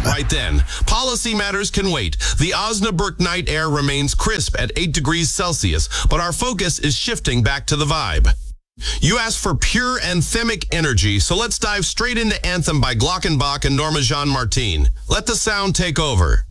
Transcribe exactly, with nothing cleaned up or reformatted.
Right then, policy matters can wait. The Osnabrück night air remains crisp at eight degrees Celsius, but our focus is shifting back to the vibe. You asked for pure anthemic energy, so let's dive straight into Anthem by Glockenbach and Norma Jean Martin. Let the sound take over.